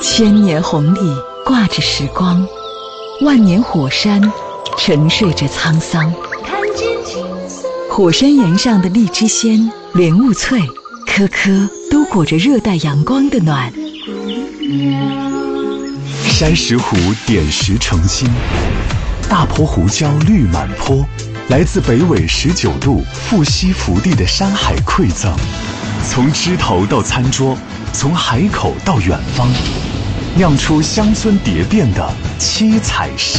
千年红历挂着时光，万年火山沉睡着沧桑。火山岩上的荔枝鲜、莲雾脆，颗颗都裹着热带阳光的暖。 山石湖点石成金，大坡胡椒绿满坡，来自北纬19度富硒福地的山海馈赠，从枝头到餐桌，从海口到远方，酿出乡村蝶变的七彩诗。